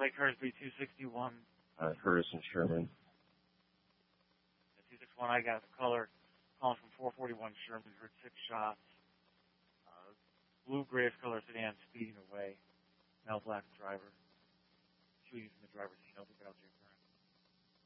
Lake Hersby 261. Curtis and Sherman. 261, I got the color calling from 441 Sherman. Heard 6 shots. Blue grayish color sedan speeding away. Male black driver. Shooting from the driver's seat. I'll look out there.